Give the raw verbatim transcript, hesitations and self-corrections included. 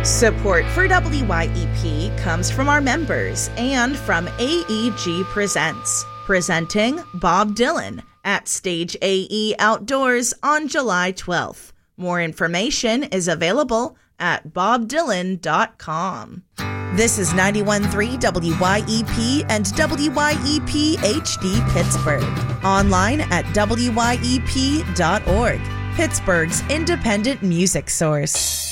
Support for W Y E P comes from our members and from A E G Presents, presenting Bob Dylan at Stage A E Outdoors on July twelfth. More information is available at bob dylan dot com. This is ninety-one point three W Y E P and W Y E P H D Pittsburgh. Online at W Y E P dot org, Pittsburgh's independent music source.